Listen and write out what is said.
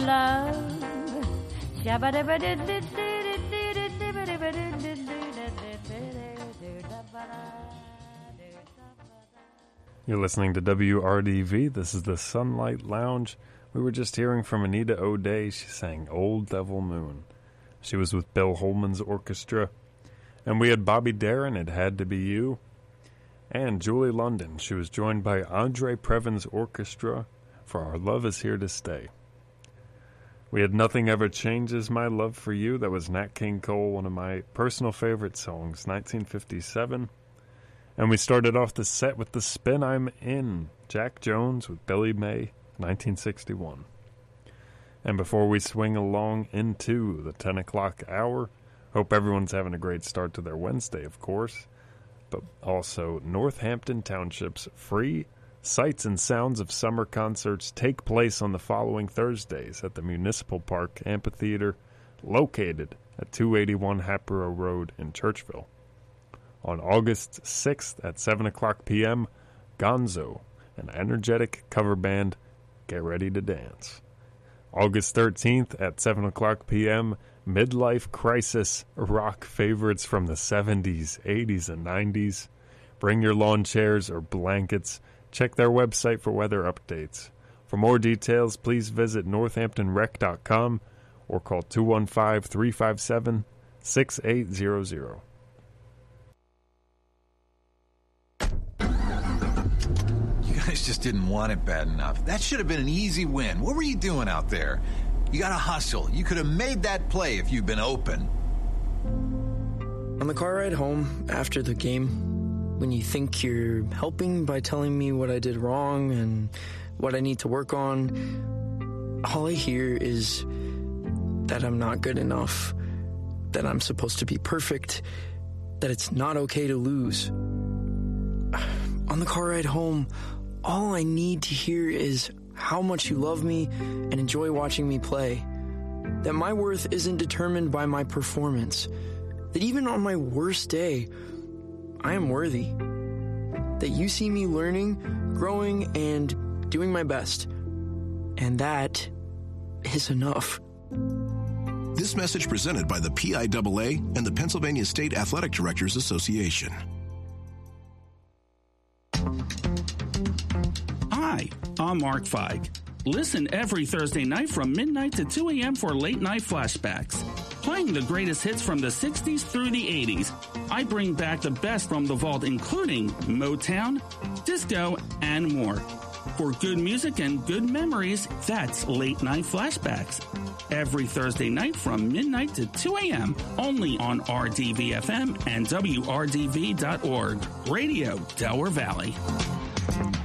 You're listening to WRDV. This is the Sunlight Lounge. We were just hearing from Anita O'Day. She sang Old Devil Moon. She was with Bill Holman's orchestra. And we had Bobby Darin, It Had to Be You. And Julie London. She was joined by Andre Previn's orchestra for Our Love Is Here to Stay. We had Nothing Ever Changes My Love for You. That was Nat King Cole, one of my personal favorite songs, 1957. And we started off the set with The Spin I'm In, Jack Jones with Billy May, 1961. And before we swing along into the 10 o'clock hour, hope everyone's having a great start to their Wednesday, of course, but also Northampton Township's free Sights and Sounds of Summer concerts take place on the following Thursdays at the Municipal Park Amphitheater, located at 281 Hatboro Road in Churchville. On August 6th at 7 o'clock p.m., Gonzo, an energetic cover band, get ready to dance. August 13th at 7 o'clock p.m., Midlife Crisis, rock favorites from the 70s, 80s, and 90s. Bring your lawn chairs or blankets. Check their website for weather updates. For more details, please visit northamptonrec.com or call 215-357-6800. Just didn't want it bad enough. That should have been an easy win. What were you doing out there? You got to hustle. You could have made that play if you'd been open. On the car ride home after the game, when you think you're helping by telling me what I did wrong and what I need to work on, all I hear is that I'm not good enough, that I'm supposed to be perfect, that it's not okay to lose. On the car ride home, all I need to hear is how much you love me and enjoy watching me play. That my worth isn't determined by my performance. That even on my worst day, I am worthy. That you see me learning, growing, and doing my best. And that is enough. This message presented by the PIAA and the Pennsylvania State Athletic Directors Association. Hi, I'm Mark Feig. Listen every Thursday night from midnight to 2 a.m. for Late Night Flashbacks. Playing the greatest hits from the 60s through the 80s, I bring back the best from the vault, including Motown, disco, and more. For good music and good memories, that's Late Night Flashbacks. Every Thursday night from midnight to 2 a.m. only on RDV-FM and WRDV.org. Radio Delaware Valley.